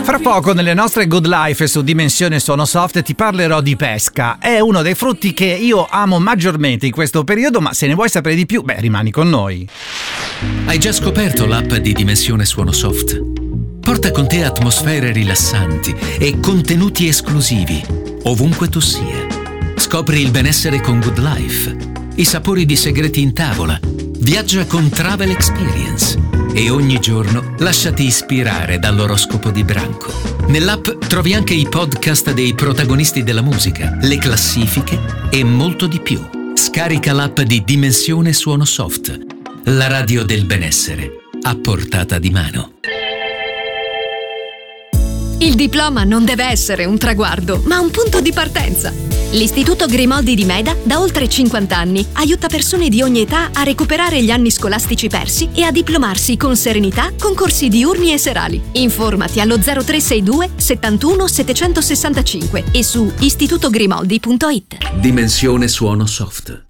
Fra poco nelle nostre Good Life su Dimensione Suono Soft ti parlerò di pesca. È uno dei frutti che io amo maggiormente in questo periodo, ma se ne vuoi sapere di più, rimani con noi. Hai già scoperto l'app di Dimensione Suono Soft? Porta con te atmosfere rilassanti e contenuti esclusivi, ovunque tu sia. Scopri il benessere con Good Life, i sapori di segreti in tavola, viaggia con Travel Experience e ogni giorno lasciati ispirare dall'oroscopo di branco. Nell'app trovi anche i podcast dei protagonisti della musica, le classifiche e molto di più. Scarica l'app di Dimensione Suono Soft, la radio del benessere a portata di mano. Il diploma non deve essere un traguardo, ma un punto di partenza. L'Istituto Grimaldi di Meda, da oltre 50 anni, aiuta persone di ogni età a recuperare gli anni scolastici persi e a diplomarsi con serenità con corsi diurni e serali. Informati allo 0362 71 765 e su istitutogrimaldi.it. Dimensione Suono Soft.